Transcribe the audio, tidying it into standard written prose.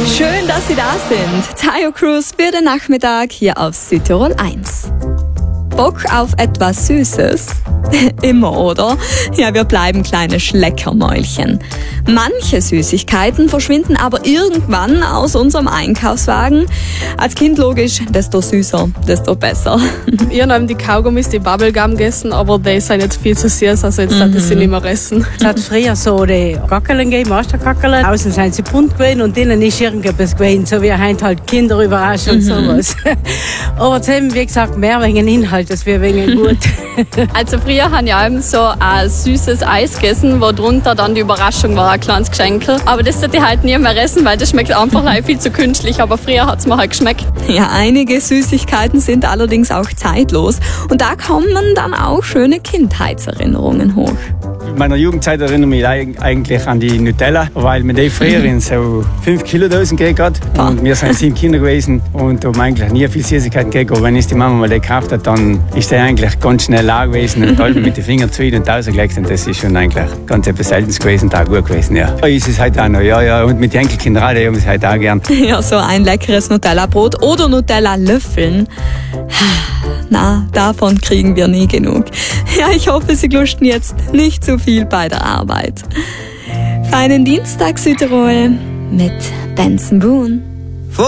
Schön, dass Sie da sind. Tayo Cruz für den Nachmittag hier auf Südtirol 1. Bock auf etwas Süßes? Immer, oder? Ja, wir bleiben kleine Schleckermäulchen. Manche Süßigkeiten verschwinden aber irgendwann aus unserem Einkaufswagen. Als Kind logisch, desto süßer, desto besser. Ich habe die Kaugummis, die Bubblegum gegessen, aber die sind jetzt viel zu süß, also jetzt darf ich sie nicht mehr essen. Es hat früher so die Kackeln gegeben, Masterkackeln. Außen sind sie bunt gewesen und innen ist irgendetwas gewesen, so wie heute halt Kinderüberraschung und sowas. Aber es haben, wie gesagt, mehr wegen Inhalt, als wir wegen gut. Also früher habe ich eben so ein süßes Eis gegessen, wo drunter dann die Überraschung war, ein kleines Geschenkel. Aber das sollte ich halt nie mehr essen, weil das schmeckt einfach viel zu künstlich. Aber früher hat es mir halt geschmeckt. Ja, einige Süßigkeiten sind allerdings auch zeitlos. Und da kommen dann auch schöne Kindheitserinnerungen hoch. In meiner Jugendzeit erinnere ich mich eigentlich an die Nutella, weil man die früher in so 5 Kilo Dosen gekriegt hat. Und wir sind 7 Kinder gewesen und haben eigentlich nie viel Süßigkeiten gekriegt. Aber wenn es die Mama mal gekauft hat, dann ist der eigentlich ganz schnell leer gewesen und halb mit den Fingern zu und rausgelegt. Und das ist schon eigentlich ganz etwas Seltenes gewesen und auch gut gewesen. Ja. Ist es heute auch noch, ja. Und mit den Enkelkindern auch, die haben es heute auch gern. Ja, so ein leckeres Nutella-Brot oder Nutella-Löffeln. Na, davon kriegen wir nie genug. Ja, ich hoffe, Sie lusten jetzt nicht zu viel bei der Arbeit. Feinen Dienstag, Südtirol, mit Benson Boone.